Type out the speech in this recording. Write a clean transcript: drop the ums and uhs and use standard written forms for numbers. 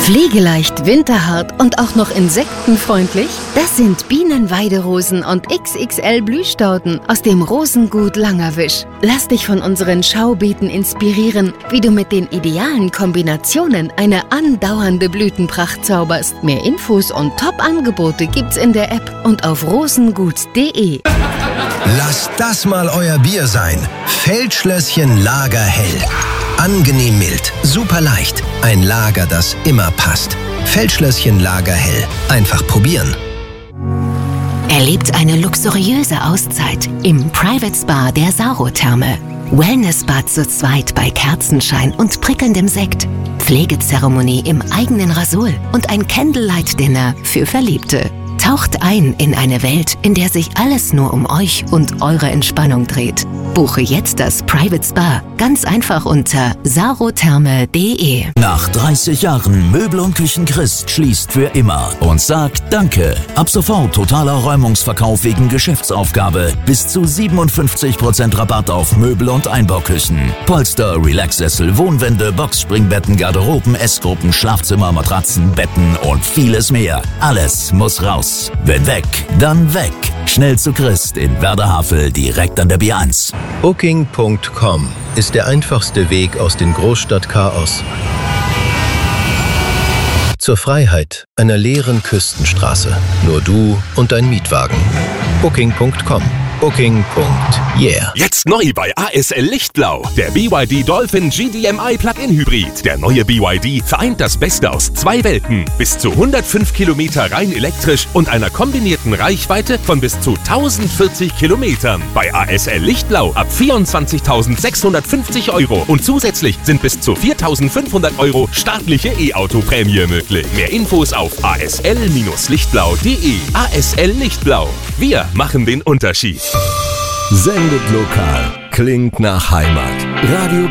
Pflegeleicht, winterhart und auch noch insektenfreundlich? Das sind Bienenweiderosen und XXL Blühstauden aus dem Rosengut Langerwisch. Lass dich von unseren Schaubeeten inspirieren, wie du mit den idealen Kombinationen eine andauernde Blütenpracht zauberst. Mehr Infos und Top-Angebote gibt's in der App und auf rosengut.de. Lasst das mal euer Bier sein. Feldschlösschen Lagerhell. Angenehm mild, super leicht. Ein Lager, das immer passt. Feldschlösschen Lagerhell. Einfach probieren. Erlebt eine luxuriöse Auszeit im Private Spa der Sauro-Therme. Wellnessbad zu zweit bei Kerzenschein und prickelndem Sekt. Pflegezeremonie im eigenen Rasol und ein Candlelight-Dinner für Verliebte. Taucht ein in eine Welt, in der sich alles nur um euch und eure Entspannung dreht. Buche jetzt das Private Spa ganz einfach unter sarotherme.de. Nach 30 Jahren Möbel und Küchen Christ schließt für immer und sagt Danke. Ab sofort totaler Räumungsverkauf wegen Geschäftsaufgabe. Bis zu 57% Rabatt auf Möbel und Einbauküchen. Polster, Relaxsessel, Wohnwände, Boxspringbetten, Garderoben, Essgruppen, Schlafzimmer, Matratzen, Betten und vieles mehr. Alles muss raus. Wenn weg, dann weg. Schnell zu Christ in Werder-Havel, direkt an der B1. Booking.com ist der einfachste Weg aus dem Großstadtchaos zur Freiheit einer leeren Küstenstraße. Nur du und dein Mietwagen. Booking.com. Booking.yeah. Jetzt neu bei ASL Lichtblau. Der BYD Dolphin GDMI Plug-in Hybrid. Der neue BYD vereint das Beste aus zwei Welten. Bis zu 105 Kilometer rein elektrisch und einer kombinierten Reichweite von bis zu 1040 Kilometern. Bei ASL Lichtblau ab 24.650 € und zusätzlich sind bis zu 4.500 € staatliche E-Auto-Prämie möglich. Mehr Infos auf asl-lichtblau.de. ASL Lichtblau. Wir machen den Unterschied. Sendet lokal. Klingt nach Heimat. Radio